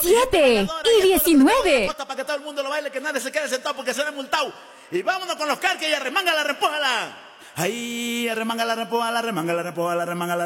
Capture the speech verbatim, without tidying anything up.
diecisiete y diecinueve. Para que todo el mundo lo baile, que nadie se quede sentado porque se ve multado. Y vámonos con los carques y arremángala, repójala. Ahí, arremángala, repójala, arremángala, repójala, arremángala.